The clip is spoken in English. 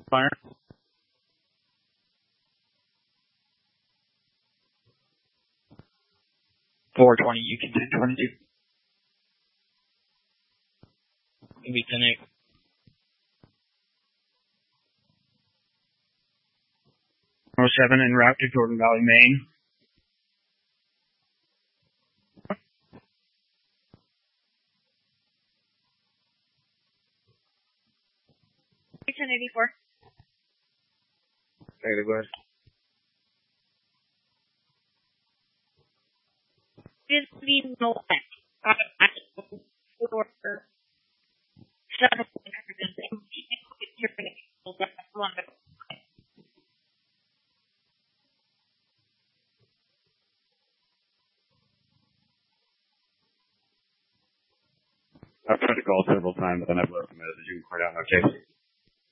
Fire. 420, you can 1022. Can be 10-8. Number 7 en route to Jordan Valley, Maine. 1084. Okay, go ahead. Is the no for 7 I've tried to call several times, but I've left a message. You can point out, okay?